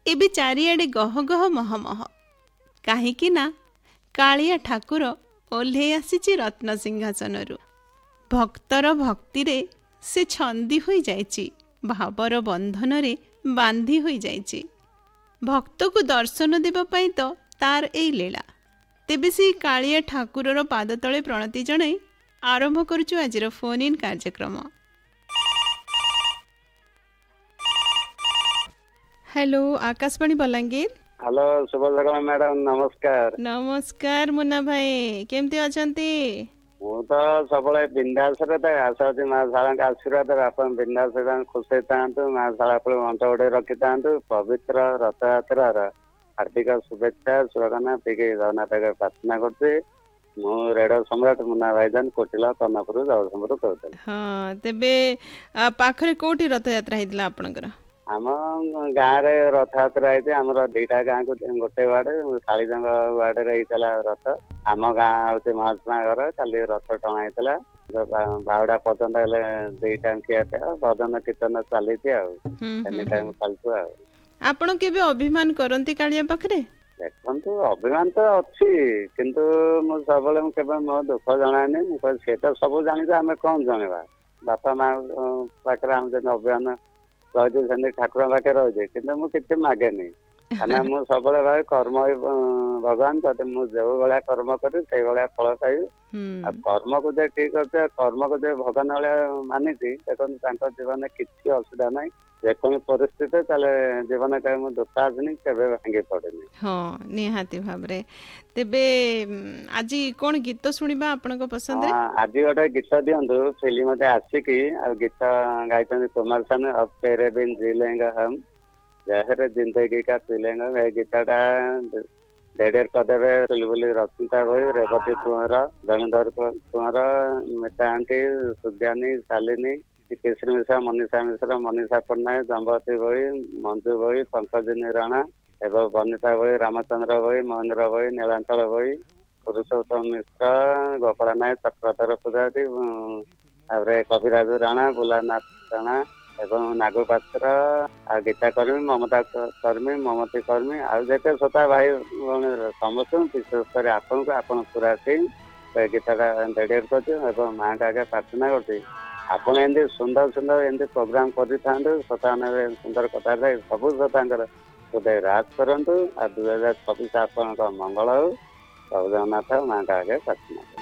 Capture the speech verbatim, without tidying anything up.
ଏବେ ଚାରିଆଡ଼େ ଗହ ଗହ ମହମହ, କାହିଁକି ନା କାଳିଆ ଠାକୁର ଓହ୍ଲେଇ ଆସିଛି ରତ୍ନସିଂହାସନରୁ। ଭକ୍ତର ଭକ୍ତିରେ ସେ ଛନ୍ଦି ହୋଇଯାଇଛି, ଭାବର ବନ୍ଧନରେ ବାନ୍ଧି ହୋଇଯାଇଛି। ଭକ୍ତକୁ ଦର୍ଶନ ଦେବା ପାଇଁ ତ ତାର ଏଇ ଲୀଳା। ତେବେ ସେଇ କାଳିଆ ଠାକୁରର ପାଦ ତଳେ ପ୍ରଣତି ଜଣାଇ ଆରମ୍ଭ କରୁଛୁ ଆଜିର ଫୋନ୍ ଇନ୍ କାର୍ଯ୍ୟକ୍ରମ। ହ୍ୟାଲୋ, ଆକାଶବାଣୀ ବଲାଙ୍ଗୀର। ହ୍ୟାଲୋ, ଶୁଭ ସକାଳ ମ୍ୟାଡାମ, ନମସ୍କାର। ନମସ୍କାର ମୁନା ଭାଇ, କେମିତି ଅଛନ୍ତି? ମୁଁ ତ ସବୁବେଳେ ବିନ୍ଦାସରେ ଥାଏ। ଆଶା ଅଛି ମା ଶାଳାଙ୍କ ଆଶୀର୍ବାଦରେ ଆପଣ ବିନ୍ଦାସରେ ଖୁସି ଥାନ୍ତୁ। ମା ଶାଳା ଆପଣ ମଞ୍ଚ ଗୋଟେ ରଖିଥାନ୍ତୁ। ପବିତ୍ର ରଥଯାତ୍ରାର ହାର୍ଦ୍ଦିକ ଶୁଭେଚ୍ଛା ସୁରକାମନା ଟିକେ ଜଗନ୍ନାଥଙ୍କ ପ୍ରାର୍ଥନା କରୁଛି। ମୁଁ ରେଡିଓ ସମ୍ରାଟ ମୁନା ଭାଇଜାନ କୋଟିଲା କର୍ଣ୍ଣପୁର ଜଗତସିଂହପୁର କହୁଥିଲି। ହଁ, ତେବେ ଆ, ପାଖରେ କୋଉଠି ରଥଯାତ୍ରା ହେଇଥିଲା ଆପଣଙ୍କର? ଆମ ଗାଁରେ ରଥଯାତ୍ରା ହେଇଛି। ଆମର ଦିଟା ଗାଁକୁ ଗୋଟେ ୱାର୍ଡ, ଶାଳିଜଙ୍ଗ ୱାର୍ଡରେ ହେଇଥିଲା ରଥ। ଆମ ଗାଁ ହଉଛି ମହାତ୍ମା ଘର। କାଲି ରଥ ଟଣା ହେଇଥିଲା। ବାହୁଡା ପର୍ଯ୍ୟନ୍ତ ହେଲେ ଦିଟା ଖିଆପିଆ ଭଜନ କୀର୍ତ୍ତନ ଚାଲିଛି ଆଉ ହୁଁ ହୁଁ ଏନି ହୁଁ। ଟାଇମ ଚାଲିଛୁ ଆଉ। ଆପଣ କେବେ ଅଭିମାନ କରନ୍ତି କାଳିଆ ପାଖରେ? ଦେଖନ୍ତୁ, ଅଭିମାନ ତ ଅଛି, କିନ୍ତୁ ମୁଁ ସବୁବେଳେ ମୁଁ କେବେ ମୋ ଦୁଃଖ ଜଣାଏନି। ମୁଁ କହିଲି ସେ ତ ସବୁ ଜାଣିଛୁ, ଆମେ କଣ ଜଣେଇବା? ବାପା ମା ପାଖରେ ଆମେ ଯେମିତି ଅଭିମାନ ରହିଛି ସେମିତି ଠାକୁରଙ୍କ ପାଖରେ ରହିଛି, କିନ୍ତୁ ମୁଁ କିଛି ମାଗେନି। କାହିଁକିନା ମୁଁ ସବୁବେଳେ ଭାବେ କର୍ମ ଭଗବାନ, ଯଦି ମୁଁ ଯୋଉ ଭଳିଆ କର୍ମ କରିବି ସେଇଭଳିଆ ଫଳ ପାଇବି। ଆଉ କର୍ମକୁ ଯେ ଠିକ ଅଛି, କର୍ମକୁ ଯେ ଭଗବାନ ଭଳିଆ ମାନିଛି, ଦେଖନ୍ତୁ ତାଙ୍କ ଜୀବନରେ କିଛି ଅସୁବିଧା ନାହିଁ। ଯେକୌଣସି ପରିସ୍ଥିତି ତାହେଲେ ଜୀବନ କେବେ ମୁଁ ଦୁଃଖ ଆସିନି, କେବେ ଭାଙ୍ଗି ପଡେନି। ହଁ, ନିହାତି ଭାବରେ। ତେବେ ଆଜି କଣ ଗୀତ ଶୁଣିବା ଆପଣଙ୍କ ପସନ୍ଦରେ? ହଁ, ଆଜି ଗୋଟେ ଗୀତ ଦିଅନ୍ତୁ। ଫିଲ୍ମଟେ ଆସିକି ଆଉ ଗୀତ ଗାଇଛନ୍ତି କୁମାର ସାନୁ, ଅବ ତେରେ ବିନ जी लेंगे हम, ଜହର ଜିନ୍ଦଗୀ କା ପି लेंगे। ଏ ଗୀତଟା ଡେଡିକେଟ କରିଦେବେ ଚୁଲବୁଲି ରଶ୍ମିତା ଭୋଇ, ରେବତୀ କୁଅଁର, ବେଣୁଧର କୁଅଁର, ମିତା ଆଣ୍ଟି, ସୁଜ୍ଞାନୀ, ଶାଲିନୀ, କେଶରୀ ମିଶ୍ର, ମନୀଷା ମିଶ୍ର, ମନୀଷା ପଟ୍ଟନାୟକ, ଦମ୍ବତୀ ଭୋଇ, ମଞ୍ଜୁ ଭୋଇ, ପଙ୍କଜିନୀ ରାଣା ଏବଂ ବନିତା ଭୋଇ, ରାମଚନ୍ଦ୍ର ଭୋଇ, ମହେନ୍ଦ୍ର ଭୋଇ, ନୀଳାଞ୍ଚଳ ଭୋଇ, ପୁରୁଷୋତ୍ତମ ମିଶ୍ର, ଗୋପାଳ ନାୟକ, ଚକ୍ରଧର ପୂଜାରୀ, ତାପରେ କବିରାଜ ରାଣା, ବୁଲାନାଥ ରାଣା ଏବଂ ନାଗୁ ପାତ୍ର, ଆଉ ଗୀତା କର୍ମୀ, ମମତା କର୍ମୀ, ମମତୀ କର୍ମୀ, ଆଉ ଯେତେ ଶ୍ରୋତା ଭାଇ ଭଉଣୀ ସମସ୍ତଙ୍କୁ, ବିଶେଷ କରି ଆପଣଙ୍କୁ, ଆପଣ ପୁରା ଟିମ୍ ଗୀତଟା ଡେଡିକେଟ କରୁଛୁ ଏବଂ ମାଆଙ୍କ ଆଗେ ପ୍ରାର୍ଥନା କରୁଛି ଆପଣ ଏମିତି ସୁନ୍ଦର ସୁନ୍ଦର ଏମିତି ପ୍ରୋଗ୍ରାମ କରିଥାନ୍ତୁ। ଶ୍ରୋତାମାନେ ସୁନ୍ଦର କଥା ସବୁ ଶ୍ରୋତାଙ୍କର ହୃଦୟ ରାଜ କରନ୍ତୁ। ଆଉ ଦୁଇ ହଜାର ଛବିଶ ଆପଣଙ୍କ ମଙ୍ଗଳ ହଉ। ପ୍ରଭୁ ଜଗନ୍ନାଥ ମାଆଙ୍କ ଆଗେ ପ୍ରାର୍ଥନା।